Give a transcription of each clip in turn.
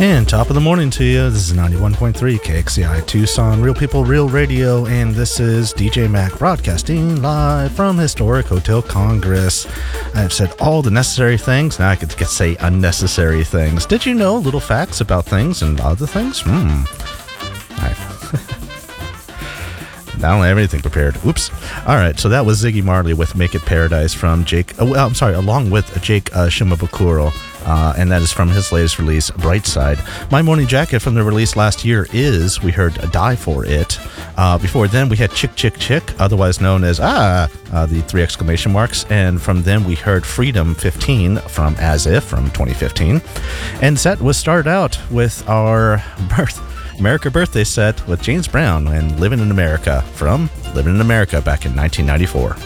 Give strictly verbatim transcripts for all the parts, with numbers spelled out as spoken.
And top of the morning to you. This is ninety-one point three K X C I Tucson, Real People, Real Radio, and this is D J Mac broadcasting live from Historic Hotel Congress. I've said all the necessary things. Now I could say unnecessary things. Did you know little facts about things and other things? Hmm. I I don't have anything prepared. Oops. All right, so that was Ziggy Marley with Make It Paradise from Jake, oh, well, I'm sorry, along with Jake uh, Shimabukuro, uh, and that is from his latest release, Brightside. My Morning Jacket from the release last year is, we heard Die For It. Uh, before then, we had Chick Chick Chick, otherwise known as, ah, uh, the three exclamation marks, and from them we heard Freedom fifteen from As If from twenty fifteen. And set was started out with our birth. America birthday set with James Brown and Living in America from Living in America back in nineteen ninety-four.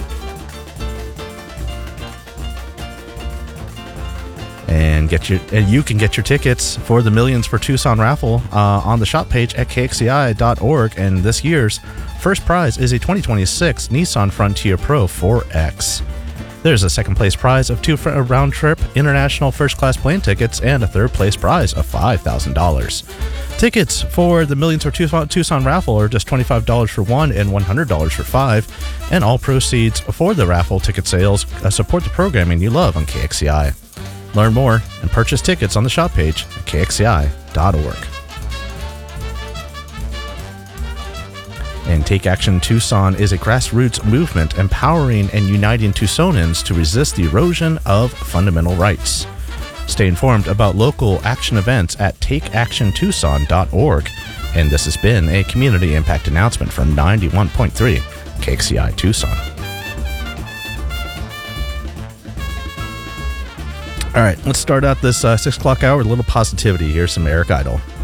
And get your and you can get your tickets for the Millions for Tucson raffle uh, on the shop page at K X C I dot org. And this year's first prize is a twenty twenty-six Nissan Frontier Pro four X. There's a second place prize of two round trip international first class plane tickets and a third place prize of five thousand dollars. Tickets for the Millions for Tucson, Tucson raffle are just twenty-five dollars for one and one hundred dollars for five, and all proceeds for the raffle ticket sales uh, support the programming you love on K X C I. Learn more and purchase tickets on the shop page at K X C I dot org. And Take Action Tucson is a grassroots movement empowering and uniting Tucsonans to resist the erosion of fundamental rights. Stay informed about local action events at take action tucson dot org. And this has been a community impact announcement from ninety-one point three K X C I Tucson. All right, let's start out this uh, six o'clock hour with a little positivity. Here's some Eric Idle.